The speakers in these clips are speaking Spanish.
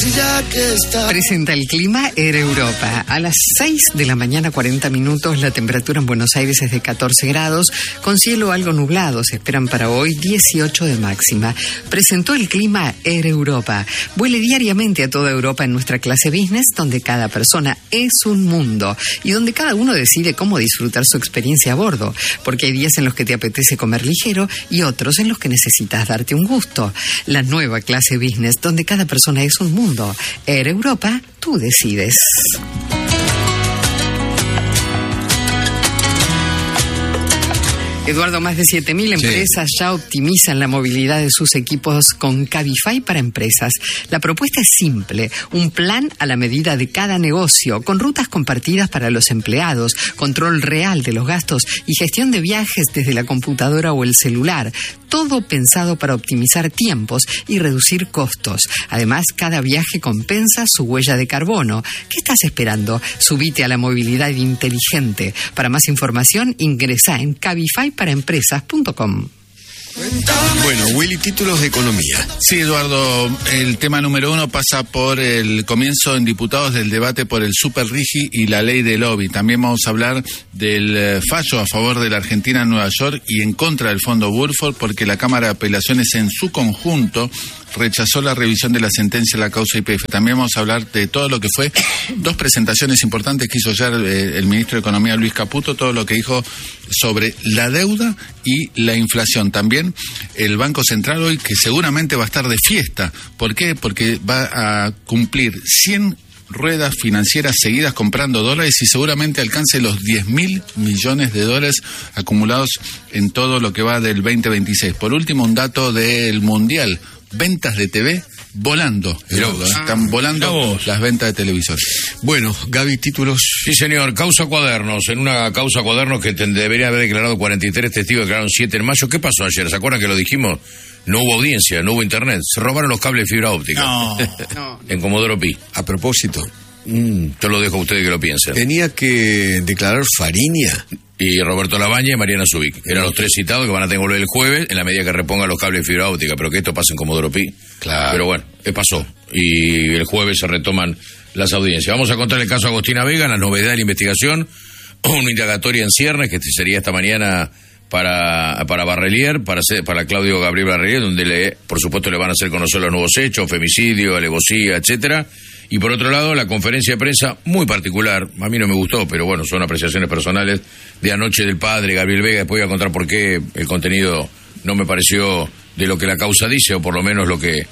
Presenta el clima Air Europa. A las 6 de la mañana, 40 minutos, la temperatura en Buenos Aires es de 14 grados, con cielo algo nublado. Se esperan para hoy 18 de máxima. Presentó el clima Air Europa. Vuele diariamente a toda Europa en nuestra clase business, donde cada persona es un mundo y donde cada uno decide cómo disfrutar su experiencia a bordo, porque hay días en los que te apetece comer ligero y otros en los que necesitas darte un gusto. La nueva clase business, donde cada persona es un mundo. Air Europa, tú decides. Eduardo, más de 7.000 empresas ya optimizan la movilidad de sus equipos con Cabify para empresas. La propuesta es simple, un plan a la medida de cada negocio, con rutas compartidas para los empleados, control real de los gastos y gestión de viajes desde la computadora o el celular. Todo pensado para optimizar tiempos y reducir costos. Además, cada viaje compensa su huella de carbono. ¿Qué estás esperando? Subite a la movilidad inteligente. Para más información, ingresa en cabifyparaempresas.com. Bueno, Willy, títulos de economía. Sí, Eduardo, el tema número 1 pasa por el comienzo en diputados del debate por el Super Rigi y la ley de lobby. También vamos a hablar del fallo a favor de la Argentina en Nueva York y en contra del fondo Burford, porque la Cámara de Apelaciones en su conjunto rechazó la revisión de la sentencia de la causa YPF. También vamos a hablar de todo lo que fue dos presentaciones importantes que hizo ayer el ministro de Economía, Luis Caputo, todo lo que dijo sobre la deuda y la inflación. También el Banco Central hoy, que seguramente va a estar de fiesta. ¿Por qué? Porque va a cumplir 100 ruedas financieras seguidas comprando dólares y seguramente alcance los 10.000 millones de dólares acumulados en todo lo que va del 2026. Por último, un dato del Mundial. Ventas de TV volando, están volando las ventas de televisor. Bueno, Gaby, títulos. Sí, señor, causa Cuadernos. En una causa Cuadernos que debería haber declarado 43 testigos, declararon 7 en mayo. ¿Qué pasó ayer? ¿Se acuerdan que lo dijimos? No hubo audiencia, no hubo internet. Se robaron los cables de fibra óptica. No. En Comodoro Pi. A propósito. Te lo dejo a ustedes que lo piensen. Tenía que declarar Fariña y Roberto Labaña y Mariana Zubik. Eran los 3 citados que van a tener que volver el jueves en la medida que repongan los cables de fibra óptica, pero que esto pase en Comodoro Pi. Claro. Pero bueno, pasó. Y el jueves se retoman las audiencias. Vamos a contar el caso Agostina Vega, la novedad de la investigación, una indagatoria en ciernes, que sería esta mañana para Barrelier, para Claudio Gabriel Barrelier, donde por supuesto le van a hacer conocer los nuevos hechos, femicidio, alevosía, etcétera. Y por otro lado, la conferencia de prensa muy particular, a mí no me gustó, pero bueno, son apreciaciones personales, de anoche del padre Gabriel Vega. Después voy a contar por qué el contenido no me pareció de lo que la causa dice, o por lo menos lo que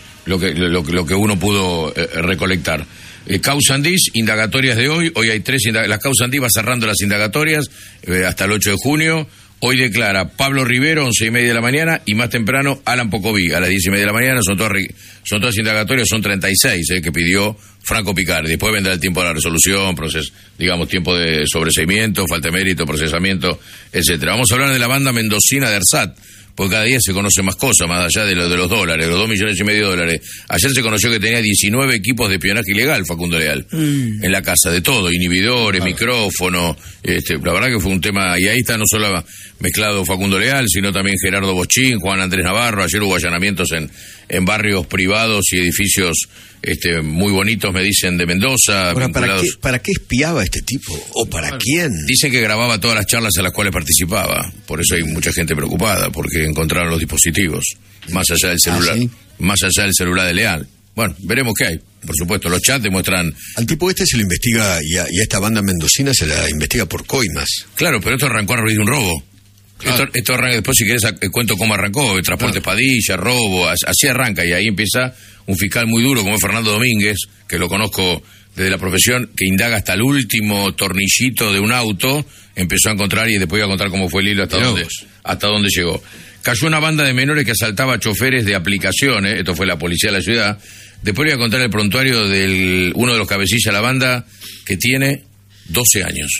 uno pudo recolectar. Causa Andís, indagatorias de hoy hay 3, la causa Andís va cerrando las indagatorias hasta el 8 de junio. Hoy declara Pablo Rivero, 11:30 de la mañana, y más temprano Alan Pocoví, a las 10:30 de la mañana. Son todas indagatorias, son 36 que pidió Franco Picardi. Después vendrá el tiempo de la resolución, tiempo de sobreseimiento, falta de mérito, procesamiento, etcétera. Vamos a hablar de la banda mendocina de Ersat, porque cada día se conoce más cosas, más allá de los dólares, los 2,5 millones de dólares. Ayer se conoció que tenía 19 equipos de espionaje ilegal, Facundo Leal, en la casa, de todo, inhibidores, micrófonos, la verdad que fue un tema, y ahí está no solo mezclado Facundo Leal, sino también Gerardo Boschín, Juan Andrés Navarro. Ayer hubo allanamientos en barrios privados y edificios muy bonitos, me dicen, de Mendoza. Ahora, ¿para qué espiaba este tipo? ¿O para quién? Dicen que grababa todas las charlas en las cuales participaba. Por eso hay mucha gente preocupada, porque encontraron los dispositivos, más allá del celular, más allá del celular de Leal. Bueno, veremos qué hay. Por supuesto, los chats demuestran... Al tipo se lo investiga, y a esta banda mendocina se la investiga por coimas. Claro, pero esto arrancó a raíz de un robo. Esto arranca, después si querés cuento cómo arrancó, transporte Padilla, robo, así arranca, y ahí empieza un fiscal muy duro como es Fernando Domínguez, que lo conozco desde la profesión, que indaga hasta el último tornillito de un auto, empezó a encontrar, y después iba a contar cómo fue el hilo hasta dónde llegó. Cayó una banda de menores que asaltaba a choferes de aplicaciones, esto fue la policía de la ciudad. Después voy a contar el prontuario de uno de los cabecillas de la banda, que tiene 12 años.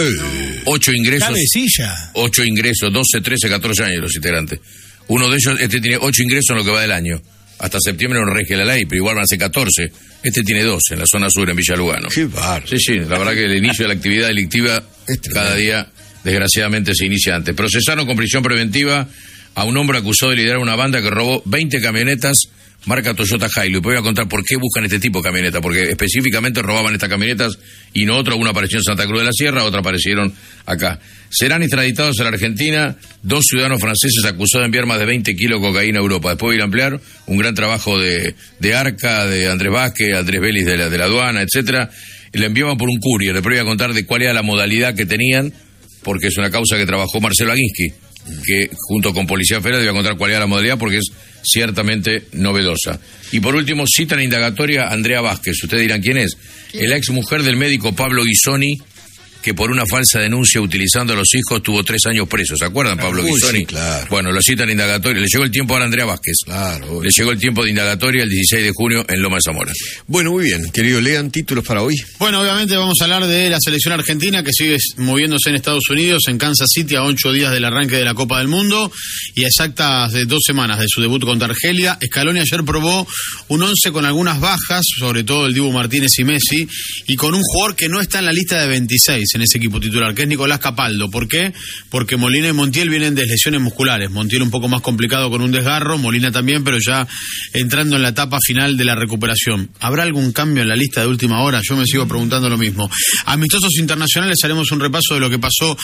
8 ingresos. Cabecilla. 8 ingresos, 12, 13, 14 años los integrantes. Uno de ellos, tiene 8 ingresos en lo que va del año. Hasta septiembre no rige la ley, pero igual van a ser 14. Tiene 12 en la zona sur, en Villa Lugano. Qué bárbaro. Sí, la verdad que el inicio de la actividad delictiva cada día, desgraciadamente, se inicia antes. Procesaron con prisión preventiva a un hombre acusado de liderar una banda que robó 20 camionetas marca Toyota Hilux. Voy a contar por qué buscan este tipo de camioneta, porque específicamente robaban estas camionetas y no otra. Una apareció en Santa Cruz de la Sierra, otra aparecieron acá. Serán extraditados a la Argentina 2 ciudadanos franceses acusados de enviar más de 20 kilos de cocaína a Europa. Después voy a ampliar un gran trabajo de Arca, de Andrés Vázquez, Andrés Vélez de la aduana, etcétera. Y le enviaban por un courier. Después voy a contar de cuál era la modalidad que tenían, porque es una causa que trabajó Marcelo Aguinsky, que junto con Policía Federal le voy a contar cuál era la modalidad, porque es ciertamente novedosa. Y por último, citan a indagatoria a Andrea Vázquez. Ustedes dirán quién es. ¿Quién? La ex mujer del médico Pablo Guisoni, que por una falsa denuncia utilizando a los hijos tuvo 3 años preso. ¿Se acuerdan, Pablo Guisoni? Sí, claro. Bueno, lo citan indagatoria. Le llegó el tiempo a Andrea Vázquez. Claro. Le llegó el tiempo de indagatoria el 16 de junio en Loma de Zamora. Bueno, muy bien. Querido, lean títulos para hoy. Bueno, obviamente vamos a hablar de la selección argentina que sigue moviéndose en Estados Unidos, en Kansas City, a 8 días del arranque de la Copa del Mundo y a exactas de 2 semanas de su debut contra Argelia. Scaloni ayer probó un 11 con algunas bajas, sobre todo el Dibu Martínez y Messi, y con un jugador que no está en la lista de 26 en ese equipo titular, que es Nicolás Capaldo. ¿Por qué? Porque Molina y Montiel vienen de lesiones musculares. Montiel un poco más complicado con un desgarro, Molina también, pero ya entrando en la etapa final de la recuperación. ¿Habrá algún cambio en la lista de última hora? Yo me sigo preguntando lo mismo. Amistosos internacionales, haremos un repaso de lo que pasó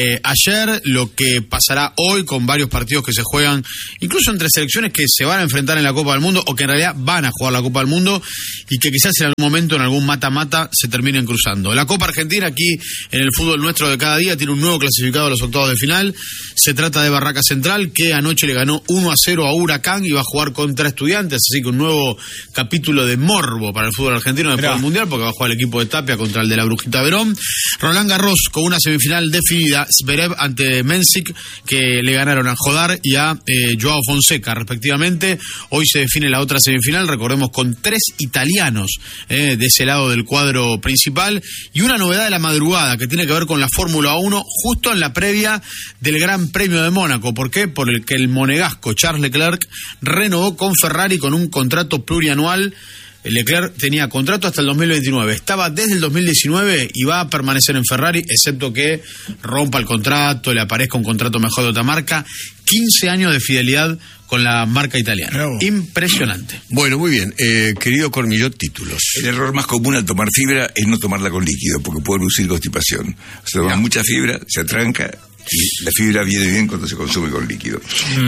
ayer, lo que pasará hoy con varios partidos que se juegan, incluso entre selecciones que se van a enfrentar en la Copa del Mundo o que en realidad van a jugar la Copa del Mundo y que quizás en algún momento, en algún mata-mata, se terminen cruzando. La Copa Argentina, aquí en el fútbol nuestro de cada día, tiene un nuevo clasificado a los octavos de final. Se trata de Barraca Central, que anoche le ganó 1-0 a Huracán y va a jugar contra Estudiantes, así que un nuevo capítulo de morbo para el fútbol argentino después del Mundial, porque va a jugar el equipo de Tapia contra el de la Brujita Verón. Roland Garros con una semifinal definida, Zverev ante Mensik, que le ganaron a Jodar y a Joao Fonseca respectivamente. Hoy se define la otra semifinal, recordemos, con 3 italianos de ese lado del cuadro principal, y una novedad de la madrugada que tiene que ver con la Fórmula 1 justo en la previa del Gran Premio de Mónaco. ¿Por qué? Por el que el monegasco Charles Leclerc renovó con Ferrari con un contrato plurianual. Leclerc tenía contrato hasta el 2029, estaba desde el 2019 y va a permanecer en Ferrari, excepto que rompa el contrato, le aparezca un contrato mejor de otra marca. 15 años de fidelidad con la marca italiana. Bravo. Impresionante. Bueno, muy bien. Querido Cormillot, títulos. El error más común al tomar fibra es no tomarla con líquido, porque puede producir constipación. Se toma mucha fibra, se atranca, y la fibra viene bien cuando se consume con líquido.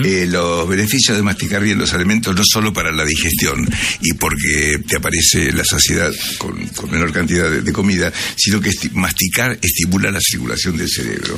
Los beneficios de masticar bien los alimentos, no solo para la digestión y porque te aparece la saciedad con menor cantidad de comida, sino que masticar estimula la circulación del cerebro.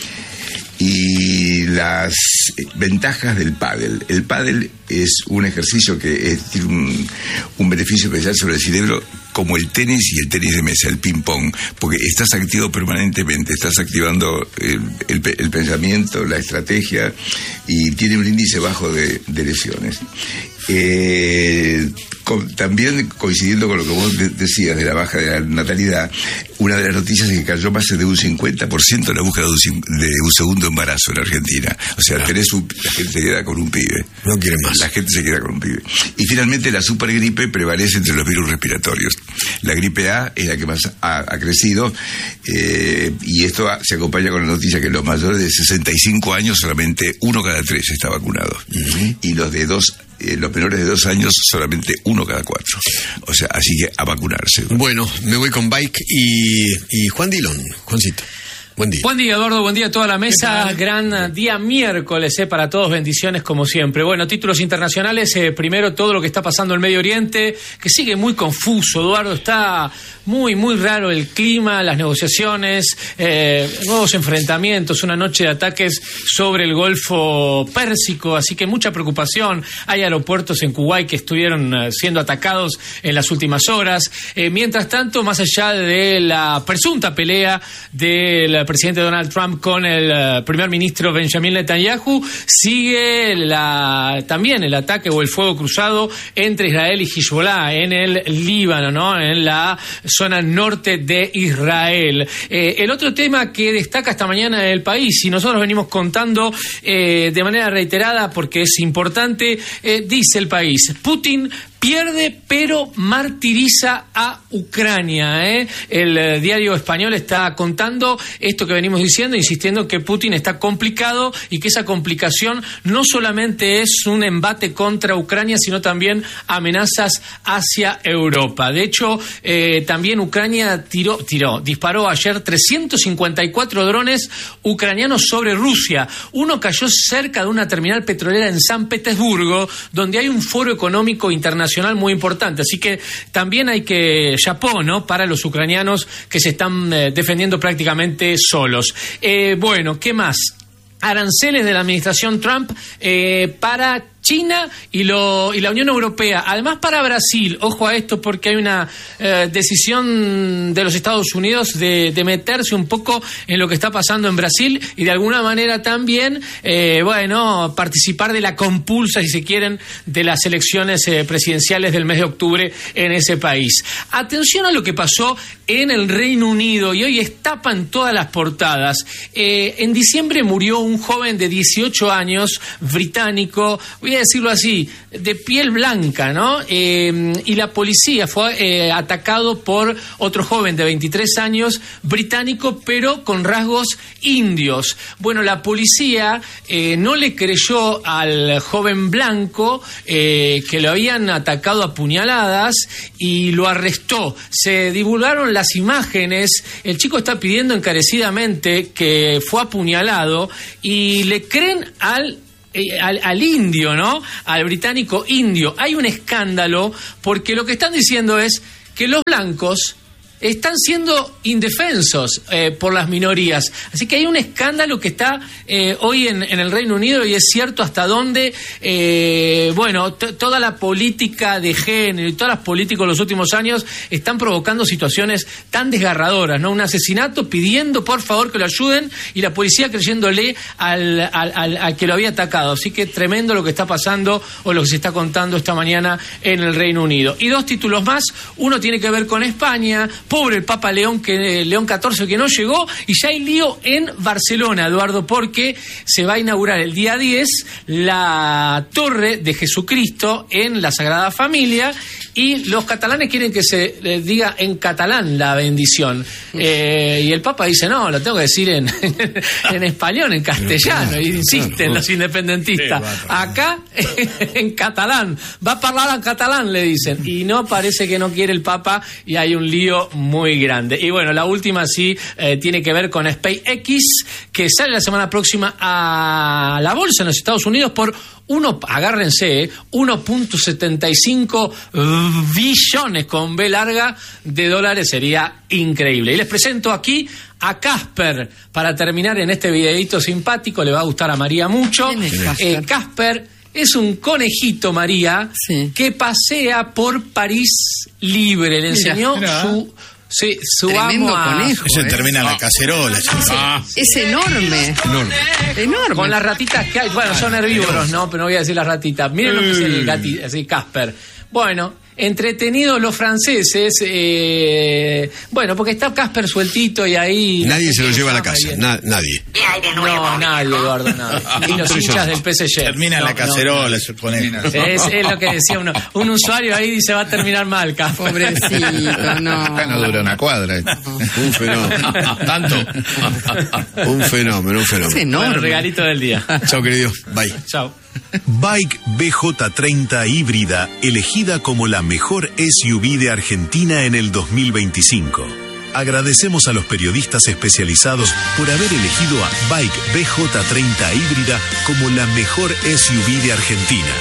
Y las ventajas del pádel. El pádel es un ejercicio que tiene un beneficio especial sobre el cerebro, como el tenis y el tenis de mesa, el ping-pong, porque estás activo permanentemente, estás activando el pensamiento, la estrategia, y tiene un índice bajo de lesiones. También coincidiendo con lo que vos decías de la baja de la natalidad, una de las noticias es que cayó más de un 50% la búsqueda de un segundo embarazo en Argentina. O sea, la gente se queda con un pibe. No quiere más. La gente se queda con un pibe. Y finalmente la supergripe prevalece entre los virus respiratorios. La gripe A es la que más ha crecido, y esto se acompaña con la noticia que los mayores de 65 años solamente 1 cada 3 está vacunado. Y los menores de 2 años solamente 1 cada 4. O sea, así que a vacunarse. Bueno, me voy con Bike y Juan Dillon. Juancito. Buen día. Buen día, Eduardo. Buen día a toda la mesa. Gran día miércoles para todos. Bendiciones como siempre. Bueno, títulos internacionales. Primero, todo lo que está pasando en Medio Oriente, que sigue muy confuso. Eduardo, está muy, muy raro el clima, las negociaciones, nuevos enfrentamientos, una noche de ataques sobre el Golfo Pérsico, así que mucha preocupación. Hay aeropuertos en Kuwait que estuvieron siendo atacados en las últimas horas. Mientras tanto, más allá de la presunta pelea del presidente Donald Trump con el primer ministro Benjamin Netanyahu, sigue también el ataque o el fuego cruzado entre Israel y Hezbollah en el Líbano, ¿no? En la zona norte de Israel. El otro tema que destaca esta mañana el país, y nosotros venimos contando de manera reiterada porque es importante, dice el país: Putin pierde pero martiriza a Ucrania. El diario español está contando esto que venimos diciendo, insistiendo que Putin está complicado y que esa complicación no solamente es un embate contra Ucrania, sino también amenazas hacia Europa. De hecho, también Ucrania disparó ayer 354 drones ucranianos sobre Rusia. Uno cayó cerca de una terminal petrolera en San Petersburgo, donde hay un foro económico internacional muy importante. Así que también hay que chapó, ¿no?, para los ucranianos que se están defendiendo prácticamente solos. Bueno, ¿qué más? Aranceles de la administración Trump para China y la Unión Europea, además para Brasil. Ojo a esto, porque hay una decisión de los Estados Unidos de meterse un poco en lo que está pasando en Brasil y de alguna manera también participar de la compulsa, si se quieren, de las elecciones presidenciales del mes de octubre en ese país. Atención a lo que pasó en el Reino Unido, y hoy estapan todas las portadas. En diciembre murió un joven de 18 años, británico, voy a decirlo así, de piel blanca, ¿no? Y la policía fue atacado por otro joven de 23 años, británico, pero con rasgos indios. Bueno, la policía no le creyó al joven blanco que lo habían atacado a puñaladas y lo arrestó. Se divulgaron las imágenes, el chico está pidiendo encarecidamente que fue apuñalado y le creen al indio, ¿no? Al británico indio. Hay un escándalo porque lo que están diciendo es que los blancos están siendo indefensos por las minorías. Así que hay un escándalo que está hoy en el Reino Unido, y es cierto hasta dónde toda la política de género y todas las políticas de los últimos años están provocando situaciones tan desgarradoras, ¿no? Un asesinato pidiendo por favor que lo ayuden y la policía creyéndole al que lo había atacado. Así que tremendo lo que está pasando o lo que se está contando esta mañana en el Reino Unido. Y dos títulos más, uno tiene que ver con España. Pobre el Papa León XIV que no llegó, y ya hay lío en Barcelona, Eduardo, porque se va a inaugurar el día 10 la Torre de Jesucristo en la Sagrada Familia, y los catalanes quieren que se les diga en catalán la bendición. Y el Papa dice, no, lo tengo que decir en español, en castellano, y insisten los independentistas. Acá, en catalán, va a hablar en catalán, le dicen. Y no, parece que no quiere el Papa, y hay un lío muy grande. Y bueno, la última sí tiene que ver con SpaceX, que sale la semana próxima a la bolsa en los Estados Unidos por 1.75 billones con B larga de dólares. Sería increíble. Y les presento aquí a Casper para terminar en este videíto simpático. Le va a gustar a María mucho. Casper es un conejito, María, sí, que pasea por París libre. Le enseñó su amo a... conejo. Ese termina en la cacerola. Es enorme. Enorme. Con las ratitas que hay. Bueno, son herbívoros, ¿no? Pero no voy a decir las ratitas. Miren lo que es el gatito, así, Casper. Bueno, entretenidos los franceses. Porque está Casper sueltito y ahí... Nadie se lo lleva a la casa. Nadie. No, nadie, Eduardo, nadie. Y los hinchas del PSG. Termina en la cacerola, se pone. Es lo que decía uno. Un usuario ahí dice, va a terminar mal, Casper. Pobrecito, no. Acá no dura una cuadra. Un fenómeno. Tanto. Un fenómeno. Es enorme. Bueno, regalito del día. Chao, querido. Bye. Chao. Bike BJ30 híbrida, elegida como la mejor SUV de Argentina en el 2025. Agradecemos a los periodistas especializados por haber elegido a Bike BJ30 híbrida como la mejor SUV de Argentina.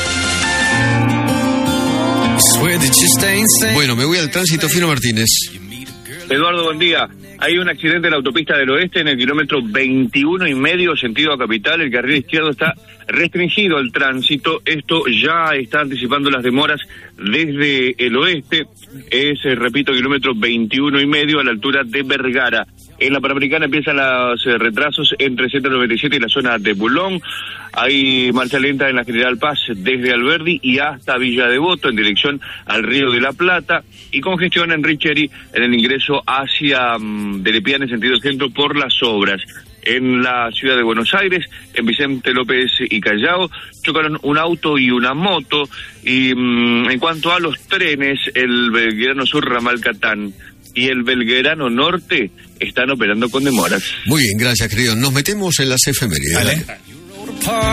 Bueno, me voy al tránsito. Fino Martínez. Eduardo, buen día. Hay un accidente en la autopista del oeste en el kilómetro 21,5 sentido a capital. El carril izquierdo está restringido al tránsito. Esto ya está anticipando las demoras desde el oeste. Es, repito, kilómetro 21,5 a la altura de Vergara. En la Panamericana empiezan los retrasos entre 197 y la zona de Bulón. Hay marcha lenta en la General Paz desde Alberdi y hasta Villa Devoto en dirección al Río de la Plata. Y congestión en Richeri en el ingreso hacia de Lepiane en sentido centro por las obras. En la ciudad de Buenos Aires, en Vicente López y Callao, chocaron un auto y una moto. Y en cuanto a los trenes, el Belgrano Sur Ramal Catán y el Belgrano Norte están operando con demoras. Muy bien, gracias, querido. Nos metemos en las efemérides. Vale.